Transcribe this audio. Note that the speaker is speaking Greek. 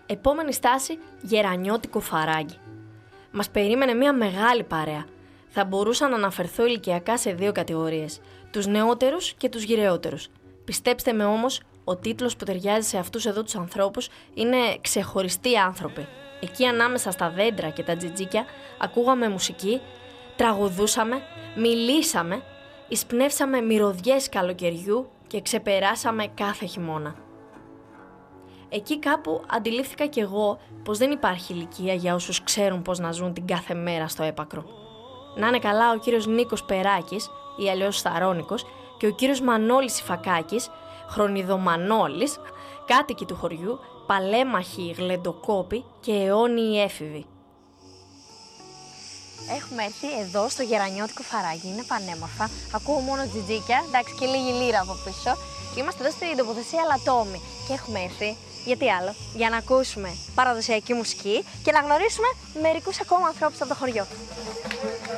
Επόμενη στάση, γερανιώτικο φαράγγι. Μας περίμενε μια μεγάλη παρέα. Θα μπορούσα να αναφερθώ ηλικιακά σε 2 κατηγορίες, τους νεότερους και τους γυραιότερους. Πιστέψτε με όμως, ο τίτλος που ταιριάζει σε αυτούς εδώ τους ανθρώπους είναι «Ξεχωριστοί άνθρωποι». Εκεί ανάμεσα στα δέντρα και τα τζιτζίκια ακούγαμε μουσική, τραγουδούσαμε, μιλήσαμε, εισπνεύσαμε μυρωδιές καλοκαιριού και ξεπεράσαμε κάθε χειμώνα. Εκεί κάπου αντιλήφθηκα κι εγώ πως δεν υπάρχει ηλικία για όσους ξέρουν πως να ζουν την κάθε μέρα στο έπακρο. Να είναι καλά ο κύριος Νίκος Περάκης, ή αλλιώς Σταρόνικος, και ο κύριος Μανώλης Ιφακάκης, χρονιδομανόλης, κάτοικοι του χωριού, παλέμαχοι γλεντοκόποι και αιώνιοι έφηβοι. Έχουμε έρθει εδώ στο γερανιώτικο φαράγγι, είναι πανέμορφα. Ακούω μόνο τζιτζίκια, εντάξει, και λίγη λύρα από πίσω. Είμαστε εδώ στην τοποθεσία Λατόμη και έχουμε έρθει, γιατί άλλο, για να ακούσουμε παραδοσιακή μουσική και να γνωρίσουμε μερικούς ακόμα ανθρώπους από το χωριό.